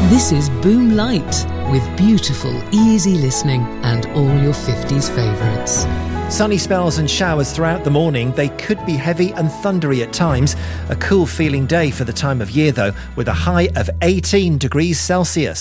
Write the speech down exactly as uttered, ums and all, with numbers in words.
This is Boom Light with beautiful, easy listening and all your fifties favourites. Sunny spells and showers throughout the morning. They could be heavy and thundery at times. A cool feeling day for the time of year though, with a high of eighteen degrees Celsius.